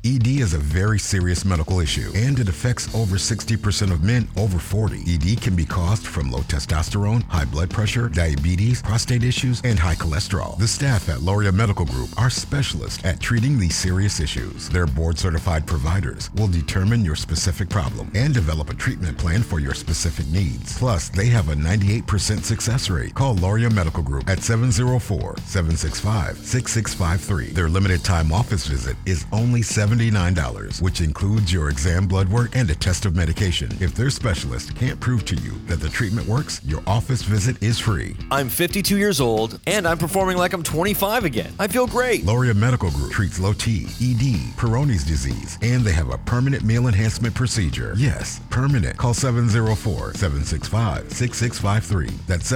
ED is a very serious medical issue, and it affects over 60% of men over 40. ED can be caused from low testosterone, high blood pressure, diabetes, prostate issues, and high cholesterol. The staff at Loria Medical Group are specialists at treating these serious issues. Their board-certified providers will determine your specific problem and develop a treatment plan for your specific needs. Plus, they have a 98% success rate. Call Loria Medical Group at 704-765-6653. Their limited time office visit is only $79, which includes your exam, blood work, and a test of medication. If their specialist can't prove to you that the treatment works, your office visit is free. I'm 52 years old, and I'm performing like I'm 25 again. I feel great. Loria Medical Group treats low T, ED, Peyronie's disease, and they have a permanent meal enhancement procedure. Yes, permanent. Call 704-765-6653. That's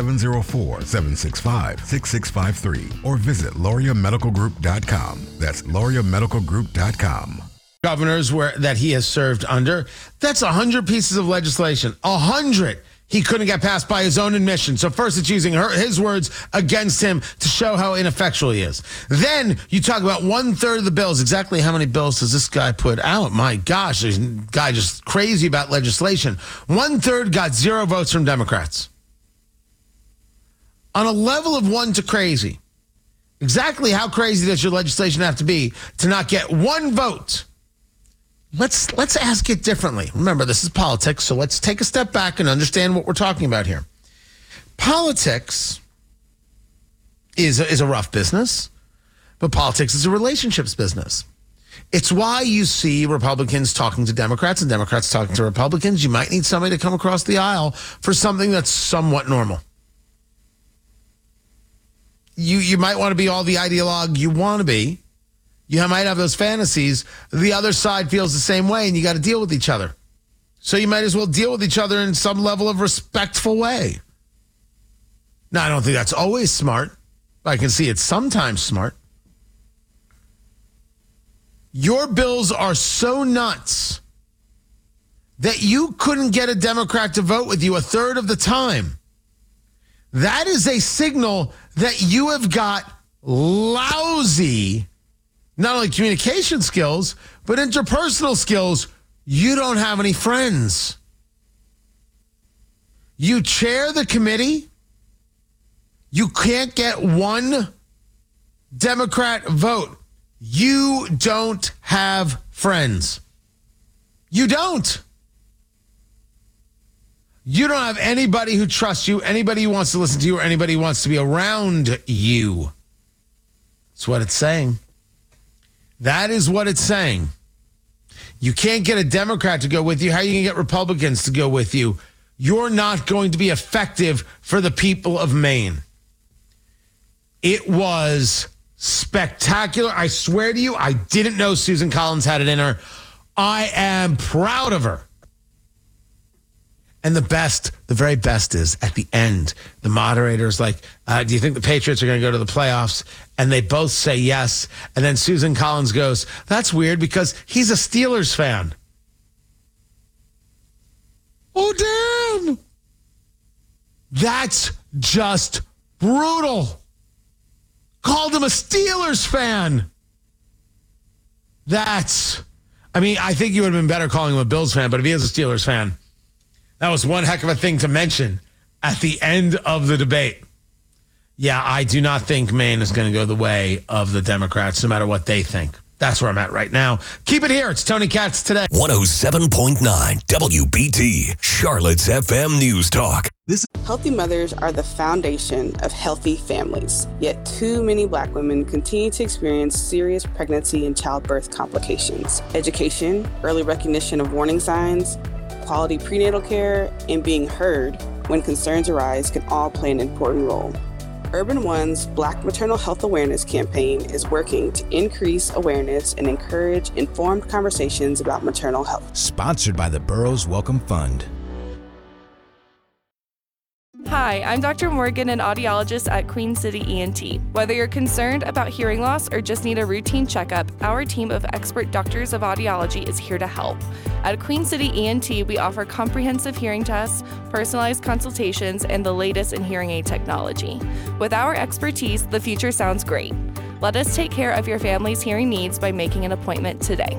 704-765-6653. Or visit LoriaMedicalGroup.com. That's LoriaMedicalGroup.com. Governors that he has served under, that's 100 pieces of legislation. 100 he couldn't get passed by his own admission. So first it's using his words against him to show how ineffectual he is. Then you talk about 1/3 of the bills. Exactly how many bills does this guy put out? My gosh, this guy just crazy about legislation. 1/3 got 0 votes from Democrats. On a level of 1 to crazy, exactly how crazy does your legislation have to be to not get 1 vote? Let's ask it differently. Remember, this is politics, so let's take a step back and understand what we're talking about here. Politics is a rough business, but politics is a relationships business. It's why you see Republicans talking to Democrats and Democrats talking to Republicans. You might need somebody to come across the aisle for something that's somewhat normal. You might want to be all the ideologue you want to be. You might have those fantasies. The other side feels the same way, and you got to deal with each other. So you might as well deal with each other in some level of respectful way. Now, I don't think that's always smart, but I can see it's sometimes smart. Your bills are so nuts that you couldn't get a Democrat to vote with you 1/3 of the time. That is a signal that you have got lousy, not only communication skills, but interpersonal skills. You don't have any friends. You chair the committee. You can't get 1 Democrat vote. You don't have friends. You don't. You don't have anybody who trusts you, anybody who wants to listen to you, or anybody who wants to be around you. That's what it's saying. That is what it's saying. You can't get a Democrat to go with you. How are you going to get Republicans to go with you? You're not going to be effective for the people of Maine. It was spectacular. I swear to you, I didn't know Susan Collins had it in her. I am proud of her. And the very best is at the end, the moderator's like, do you think the Patriots are going to go to the playoffs? And they both say yes. And then Susan Collins goes, that's weird because he's a Steelers fan. Oh, damn. That's just brutal. Called him a Steelers fan. I think you would have been better calling him a Bills fan, but if he is a Steelers fan, that was one heck of a thing to mention at the end of the debate. Yeah, I do not think Maine is going to go the way of the Democrats, no matter what they think. That's where I'm at right now. Keep it here. It's Tony Katz Today. 107.9 WBT, Charlotte's FM News Talk. Healthy mothers are the foundation of healthy families. Yet too many Black women continue to experience serious pregnancy and childbirth complications. Education, early recognition of warning signs, quality prenatal care, and being heard when concerns arise can all play an important role. Urban One's Black Maternal Health Awareness campaign is working to increase awareness and encourage informed conversations about maternal health. Sponsored by the Burroughs Welcome Fund. Hi, I'm Dr. Morgan, an audiologist at Queen City ENT. Whether you're concerned about hearing loss or just need a routine checkup, our team of expert doctors of audiology is here to help. At Queen City ENT, we offer comprehensive hearing tests, personalized consultations, and the latest in hearing aid technology. With our expertise, the future sounds great. Let us take care of your family's hearing needs by making an appointment today.